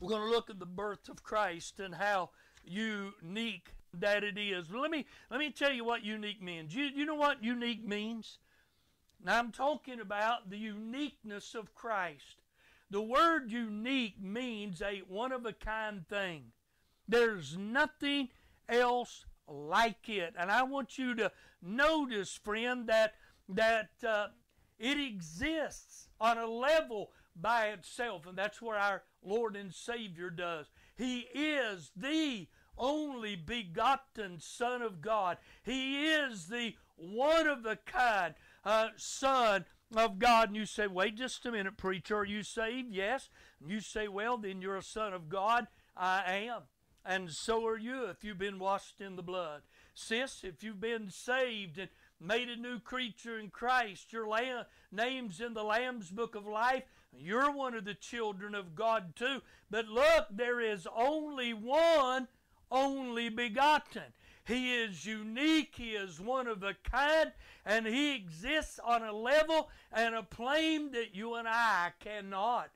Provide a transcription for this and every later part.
We're going to look at the birth of Christ and how unique that it is. Let me tell you what unique means. You know what unique means? Now I'm talking about the uniqueness of Christ. The word unique means a one-of-a-kind thing. There's nothing else like it. And I want you to notice, friend, that it exists on a level by itself. And that's where our Lord and Savior does. He is the only begotten Son of God. He is the one-of-a-kind Son of God. And you say, wait just a minute, preacher, are you saved? Yes. And you say, well, then you're a son of God. I am. And so are you if you've been washed in the blood. Sis, if you've been saved and made a new creature in Christ, your name's in the Lamb's Book of Life, you're one of the children of God too. But look, there is only one only begotten. He is unique, He is one of a kind, and He exists on a level and a plane that you and I cannot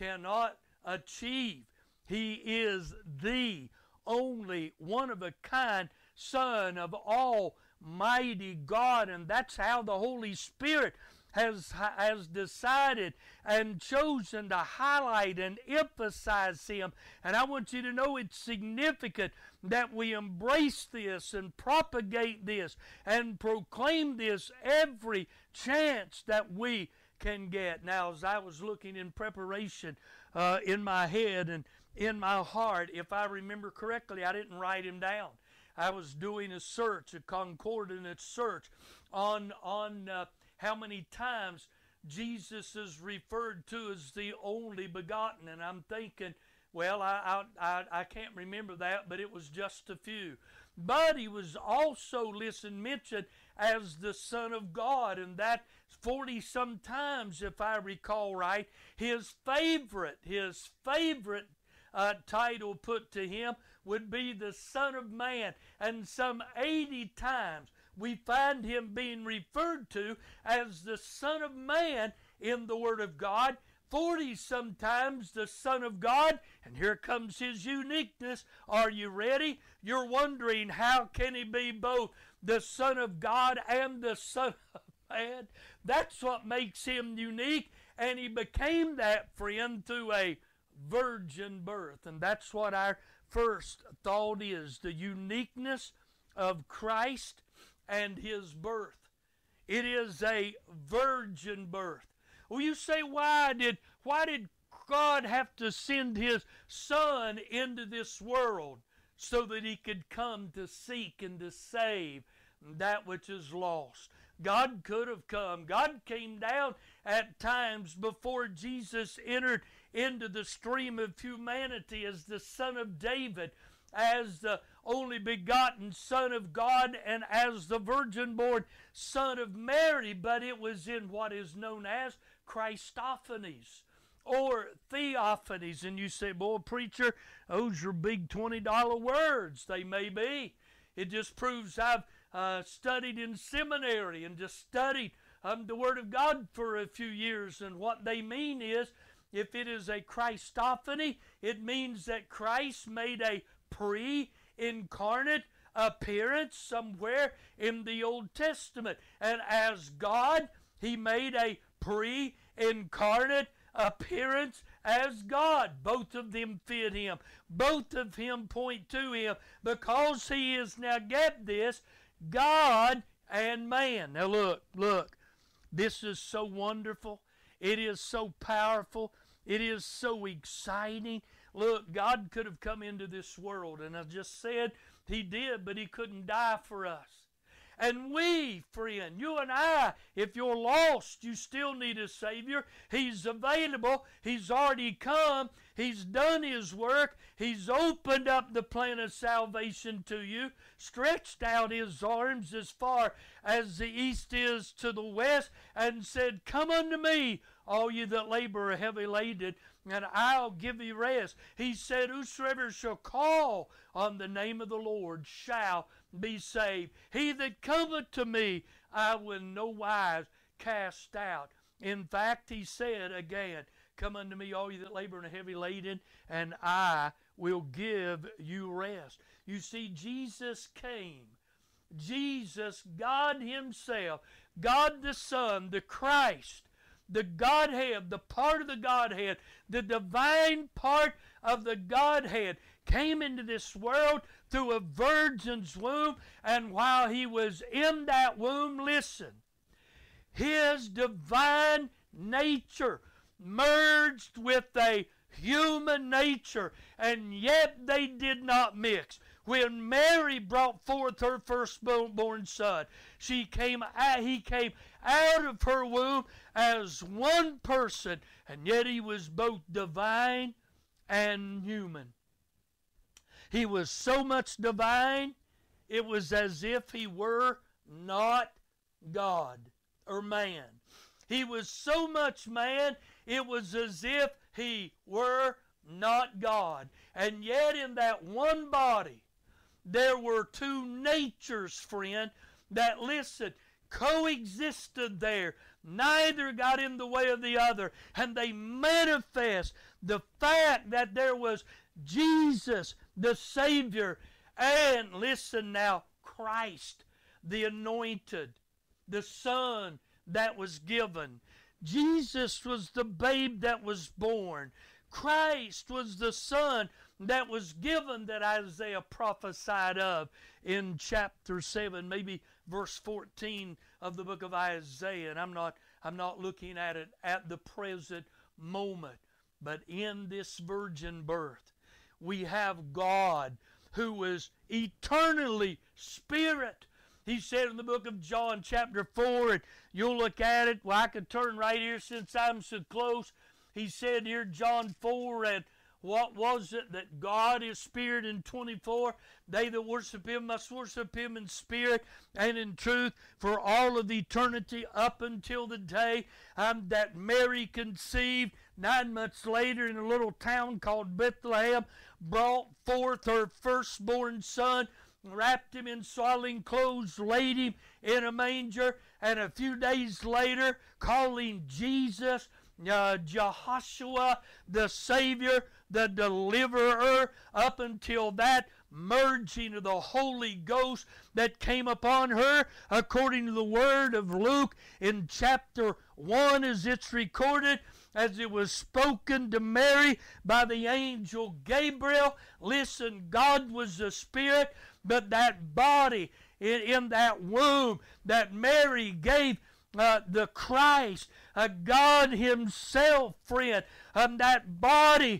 achieve. He is the only one of a kind Son of Almighty God, and that's how the Holy Spirit has decided and chosen to highlight and emphasize Him. And I want you to know it's significant that we embrace this and propagate this and proclaim this every chance that we can get. Now, as I was looking in preparation in my head and in my heart, if I remember correctly, I didn't write him down. I was doing a search, a concordant search on how many times Jesus is referred to as the only begotten. And I'm thinking, well, I can't remember that, but it was just a few. But He was also, mentioned as the Son of God, and that 40-some times, if I recall right. His favorite title put to Him would be the Son of Man, and some 80 times we find Him being referred to as the Son of Man in the Word of God. 40 sometimes the Son of God, and here comes His uniqueness. Are you ready? You're wondering, how can He be both the Son of God and the Son of Man? That's what makes Him unique, and He became that, friend, through a virgin birth. And that's what our first thought is, the uniqueness of Christ and His birth. It is a virgin birth. Well, you say, why did God have to send His Son into this world? So that He could come to seek and to save that which is lost. God could have come. God came down at times before Jesus entered into the stream of humanity as the Son of David, as the only begotten Son of God, and as the virgin-born Son of Mary. But it was in what is known as Christophanies or theophanies. And you say, boy, preacher, those are big $20 words. They may be. It just proves I've studied in seminary and just studied the Word of God for a few years. And what they mean is, if it is a Christophany, it means that Christ made a pre-incarnate appearance somewhere in the Old Testament. And as God, He made a pre-incarnate appearance as God. Look of them fit Him. Both of Him point to Him, because He is, now get this, God and man. Now look. This is so wonderful. It is so powerful. It is so exciting. Look, God could have come into this world, and I just said He did, but He couldn't die for us. And we, friend, you and I, if you're lost, you still need a Savior. He's available. He's already come. He's done His work. He's opened up the plan of salvation to you, stretched out His arms as far as the east is to the west, and said, come unto me, all you that labor are heavy laden, and I'll give you rest. He said, whosoever shall call on the name of the Lord shall be saved. He that cometh to me, I will in no wise cast out. In fact, He said again, Come unto me, all you that labor and are heavy laden, and I will give you rest. You see, Jesus came. Jesus, God himself, God the Son, the Christ, the Godhead, the part of the Godhead, the divine part of the Godhead, came into this world through a virgin's womb, and while he was in that womb, listen, his divine nature merged with a human nature, and yet they did not mix. When Mary brought forth her firstborn son, he came out of her womb as one person, and yet he was both divine and human. He was so much divine, it was as if he were not God or man. He was so much man, it was as if he were not God. And yet in that one body, there were two natures, friend, that, listen, coexisted there. Neither got in the way of the other. And they manifest the fact that there was Jesus, the Savior, and, listen now, Christ, the anointed, the Son that was given. Jesus was the babe that was born. Christ was the Son that was given, that Isaiah prophesied of in chapter 7, maybe verse 14 of the book of Isaiah. And I'm not looking at it at the present moment. But in this virgin birth, we have God who was eternally Spirit. He said in the book of John chapter 4, and you'll look at it. Well, I could turn right here since I'm so close. He said here, John 4, and what was it? That God is Spirit in 24. They that worship Him must worship Him in spirit and in truth for all of eternity, up until the day that Mary conceived 9 months later in a little town called Bethlehem, brought forth her firstborn son, wrapped him in swaddling clothes, laid him in a manger, and a few days later, calling Jesus Jehoshua, the Savior, the Deliverer, up until that merging of the Holy Ghost that came upon her, according to the word of Luke in chapter 1, as it's recorded, as it was spoken to Mary by the angel Gabriel. Listen, God was the Spirit, but that body in that womb that Mary gave the Christ, God Himself, friend, that body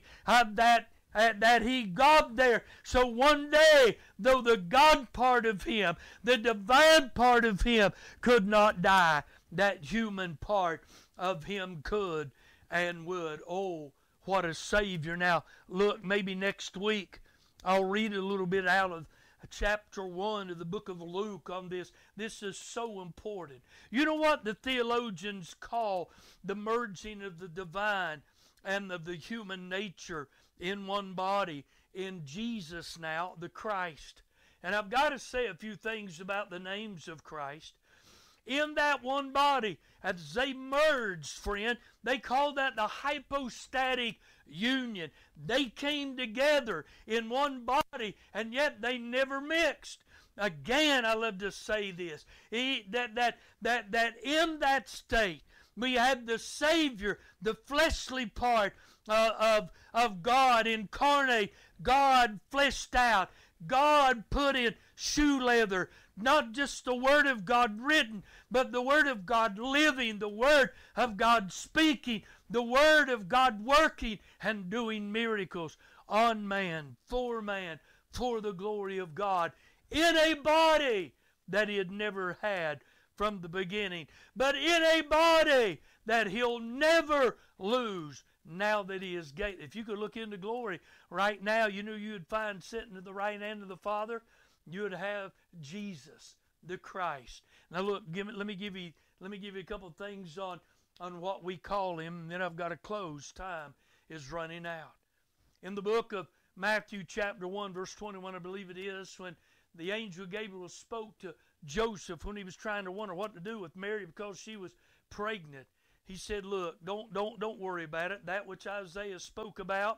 that He got there. So one day, though the God part of Him, the divine part of Him could not die, that human part of Him could and would. Oh, what a Savior. Now, look, maybe next week I'll read a little bit out of chapter 1 of the book of Luke on this. This is so important. You know what the theologians call the merging of the divine and of the human nature in one body, in Jesus now, the Christ. And I've got to say a few things about the names of Christ. In that one body, as they merged, friend, they call that the hypostatic union. They came together in one body, and yet they never mixed. Again, I love to say this, that in that state, we had the Savior, the fleshly part of God incarnate, God fleshed out, God put in shoe leather, not just the Word of God written, but the Word of God living, the Word of God speaking, the Word of God working and doing miracles on man, for the glory of God, in a body that He had never had from the beginning, but in a body that He'll never lose now that He is gained. If you could look into glory right now, you knew you'd find sitting at the right hand of the Father, you would have Jesus, the Christ. Now look, let me give you a couple of things on what we call Him, and then I've got to close. Time is running out. In the book of Matthew chapter 1, verse 21, I believe it is, when the angel Gabriel spoke to Joseph when he was trying to wonder what to do with Mary because she was pregnant. He said, look, don't worry about it. That which Isaiah spoke about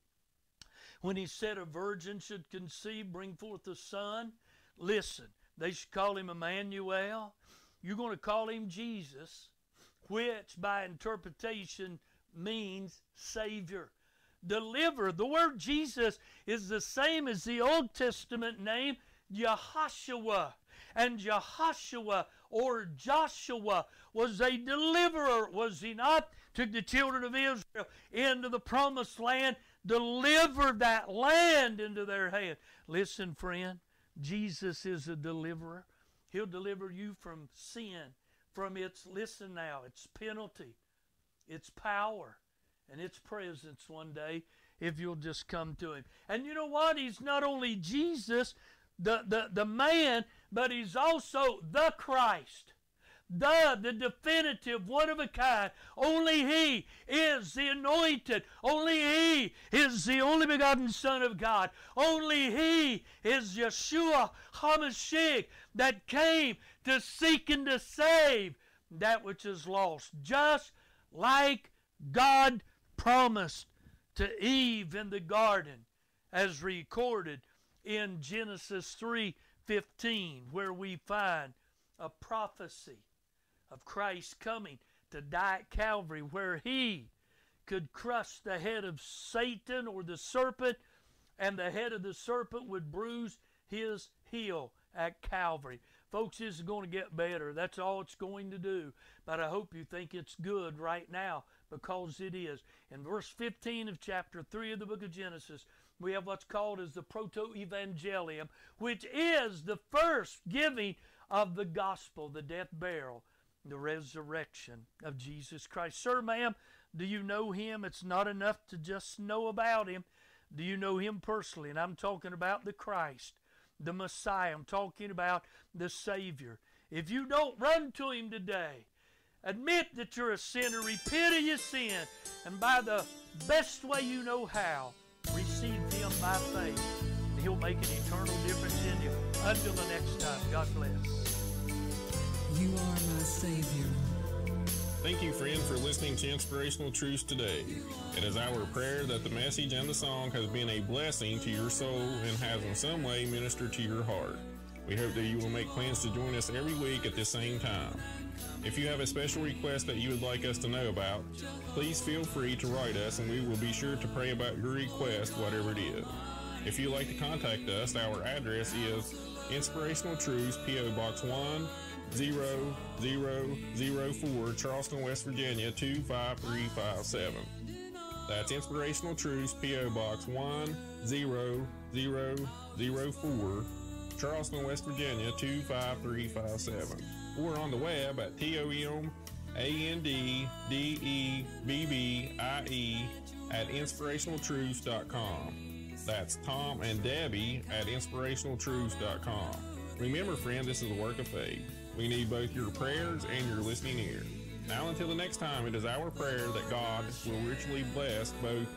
when he said a virgin should conceive, bring forth a son. Listen, they should call him Emmanuel. You're going to call him Jesus, which by interpretation means Savior, deliverer. The word Jesus is the same as the Old Testament name Jehoshua. And Jehoshua or Joshua was a deliverer, was he not? Took the children of Israel into the promised land, delivered that land into their hand. Listen, friend, Jesus is a deliverer. He'll deliver you from sin, from its, listen now, its penalty, its power, and its presence one day if you'll just come to him. And you know what? He's not only Jesus, the man, but he's also the Christ, the definitive, one of a kind. Only he is the anointed. Only he is the only begotten Son of God. Only he is Yeshua HaMashiach that came to seek and to save that which is lost, just like God promised to Eve in the garden, as recorded in Genesis 3:15, where we find a prophecy of Christ coming to die at Calvary, where he could crush the head of Satan or the serpent, and the head of the serpent would bruise his heel at Calvary. Folks, this is going to get better. That's all it's going to do. But I hope you think it's good right now, because it is. In verse 15 of chapter 3 of the book of Genesis, we have what's called as the proto-evangelium, which is the first giving of the gospel, the death, burial, the resurrection of Jesus Christ. Sir, ma'am, do you know him? It's not enough to just know about him. Do you know him personally? And I'm talking about the Christ, the Messiah. I'm talking about the Savior. If you don't run to him today, admit that you're a sinner, repent of your sin, and by the best way you know how, receive him by faith, and he'll make an eternal difference in you. Until the next time, God bless. You are my Savior. Thank you, friend, for listening to Inspirational Truths today. It is our prayer that the message and the song has been a blessing to your soul and has in some way ministered to your heart. We hope that you will make plans to join us every week at the same time. If you have a special request that you would like us to know about, please feel free to write us and we will be sure to pray about your request, whatever it is. If you'd like to contact us, our address is Inspirational Truths, P.O. Box 10004, Charleston, West Virginia 25357. That's Inspirational Truths, P.O. Box 10004, Charleston, West Virginia 25357. Or on the web at TOMANDDEBBIE at inspirationaltruths.com. That's Tom and Debbie at inspirationaltruths.com. Remember, friend, this is a work of faith. We need both your prayers and your listening ear. Now until the next time, it is our prayer that God will richly bless both